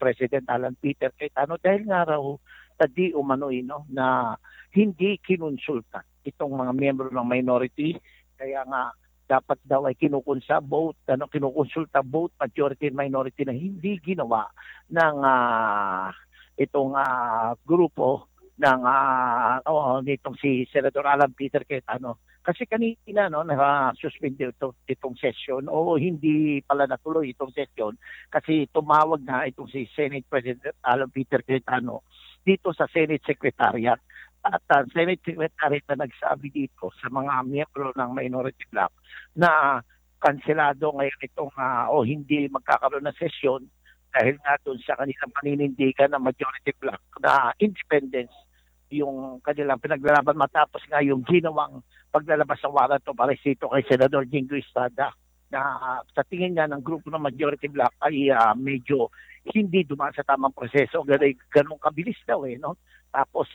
President Alan Peter Cayetano dahil nga raw di umano'y no, na hindi kinonsulta itong mga miyembro ng minority. Kaya nga dapat daw ay kinukonsulta both majority and minority na hindi ginawa ng itong grupo ng nitong si Senador Alan Peter Cayetano. Kasi kanina no na-suspend itong session o hindi pala natuloy itong session kasi tumawag na itong si Senate President Alan Peter Cayetano dito sa Senate Secretariat. At Senate Secretary na nagsabi dito sa mga miyembro ng minority bloc na kanselado ngayon itong o hindi magkakaroon ng sesyon dahil nga doon sa kanilang paninindigan ng majority bloc na independence yung kanilang pinaglalaban matapos nga yung ginawang paglalabas ng warrant of arrest dito kay Senador Jingo Estrada na sa tingin nga ng grupo ng majority bloc ay medyo hindi dumaan sa tamang proseso. Ganun kabilis daw no? Tapos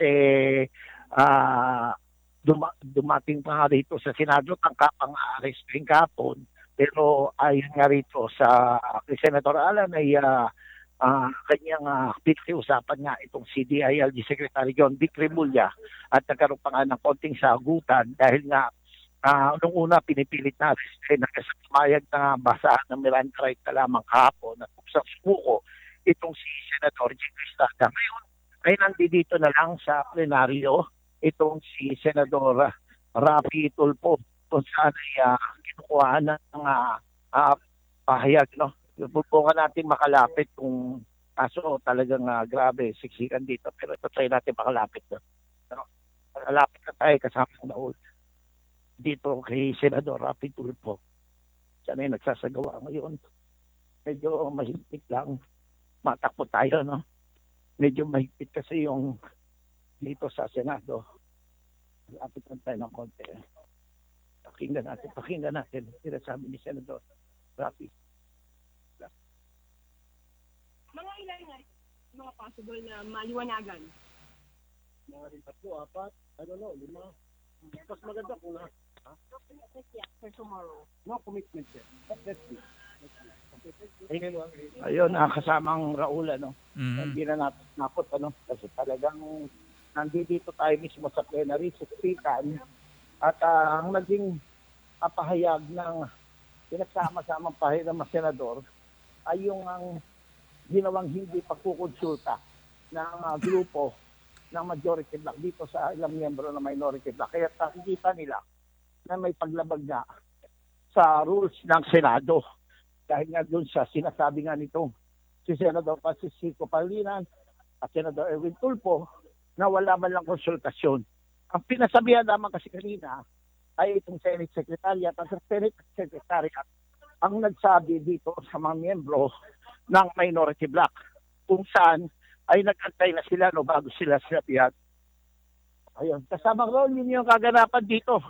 dumating pa nga rito sa Senado tangkapang arresting kapon. Pero ayon nga rito sa Senator Alan ay kanyang pinag-usapan nga itong CDILG Secretary John Vic Remulla at nagkaroon pa nga ng konting sagutan dahil nga nung una pinipilit na nagkasamayag na basahan ng Miranda right na lamang kahapon at sa sumuko itong si Senador Jingo Estrada. Ngayon ay nandito na lang sa plenaryo itong si Senador Raffy Tulfo kung saan ay kinukuha ng pahayag. No? Pupungan natin makalapit kung kaso talagang grabe, siksikan dito. Pero ito try natin makalapit. No? Makalapit na tayo kasama ng naul. Dito kay Senador Raffy Tulfo. Siya na yung nagsasagawa ngayon. Medyo mahigpit lang. Matakbo tayo, no? Medyo mahigpit kasi yung dito sa Senado. Malapit lang tayo ng konti. Pakinggan natin. Sinasabi ni Senador Raffy. Mga ilan nga, mga possible na maliwanagan? Mga 3, 4, I don't know, 5. Mas maganda kung na. For tomorrow. No commitment yet. But let's see. Ayun, kasamang Raul, no? Hindi na natin napot, kasi talagang nandito tayo mismo sa plenary, suspitan, at ang naging pahayag ng pinagsama-samang pahayag ng mga senador ay yung ang ginawang hindi pagkukonsulta ng grupo ng majority bloc dito sa ilang miyembro ng minority bloc. Kaya nakikita nila na may paglabag nga sa rules ng Senado. Dahil nga doon sa sinasabi nga nitong si Senador Francisco Pangilinan at Senador Erwin Tulfo na wala man lang konsultasyon. Ang pinasabihan naman kasi kanina ay itong Senate Secretariat at Senate Secretariat ang nagsabi dito sa mga miyembro ng minority bloc kung saan ay nag-antay na sila bago sila sinabihan. Ayun, kasamang role yun yung kaganapan dito.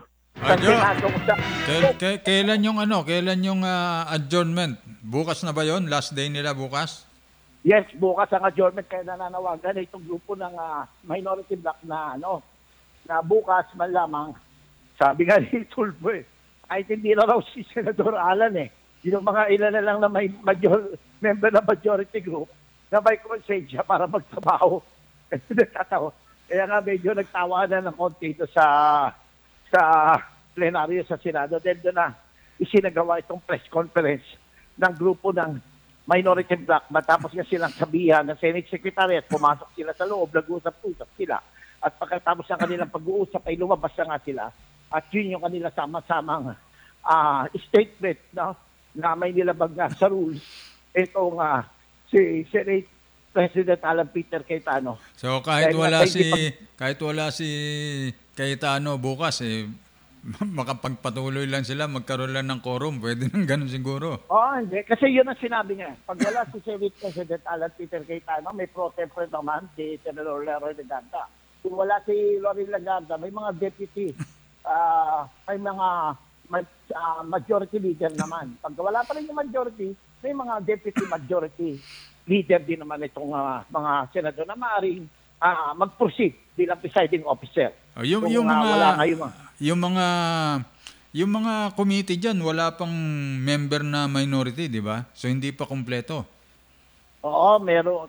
Kailan yung adjournment? Bukas na ba yon? Last day nila bukas? Yes, bukas ang adjournment kaya nananawagan itong grupo ng minority bloc na na bukas man lamang. Sabi nga ni Tulfo kahit hindi na raw si Senador Alan yung mga ilan na lang na may member ng majority group na may konsensya para magtrabaho. Kaya nga medyo nagtawanan ng konti ito sa plenaryo sa Senado. Dahil doon na isinagawa itong press conference ng grupo ng minority bloc. Matapos nga silang sabihan ng Senate Secretary at pumasok sila sa loob, nag-usap-usap sila. At pagkatapos ng kanilang pag-uusap ay lumabas na nga sila. At yun yung kanila sama-samang statement na may nilabag nga sa rules. Ito nga si Senate President Alan Peter Cayetano. So kahit wala si Cayetano bukas makapagpatuloy lang sila, magkaroon lang ng quorum, pwede nang ganun siguro. Hindi. Kasi yun ang sinabi niya. Pag wala si Senate President Alan Peter Cayetano, may pro-tempore naman si Senador Loren Legarda. Kung wala si Loren Legarda, may mga deputy, may mga majority leader naman. Pag wala pa rin yung majority, may mga deputy majority leader din naman itong mga senador na maaaring mag-proceed bilang presiding officer. Yung mga committee diyan wala pang member na minority, di ba? So hindi pa kumpleto. Oo, meron.